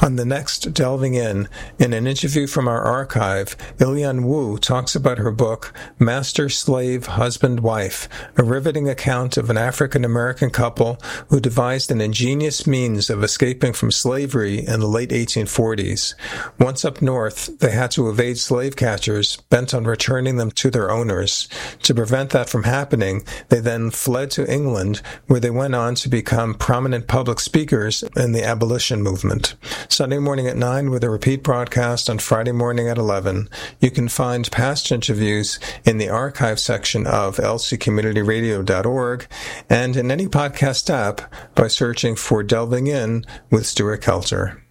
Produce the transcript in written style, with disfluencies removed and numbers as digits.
On the next Delving In an interview from our archive, Ilian Wu talks about her book, Master, Slave, Husband, Wife, a riveting account of an African-American couple who devised an ingenious means of escaping from slavery in the late 1840s. Once up north, they had to evade slave catchers bent on returning them to their owners. To prevent that from happening, they then fled to England, where they went on to become prominent public speakers in the abolition movement. Sunday morning at 9 with a repeat broadcast on Friday morning at 11. You can find past interviews in the archive section of lccommunityradio.org and in any podcast app by searching for Delving In with Stuart Kelter.